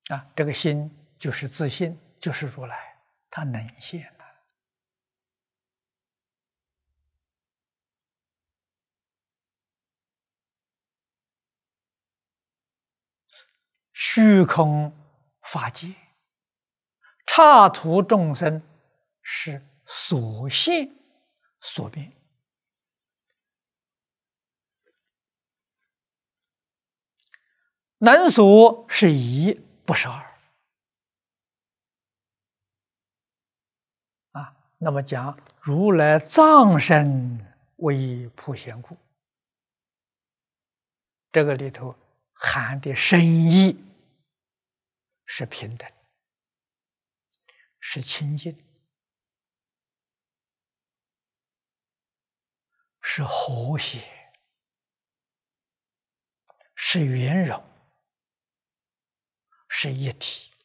啊，这个心就是自信，就是如来，它能现的。虚空法界，刹土众生是所现所变。能所是一，不是二。啊，那么讲如来藏身为普贤故，这个里头含的深意是平等，是清净，是和谐，是圆融，是一体。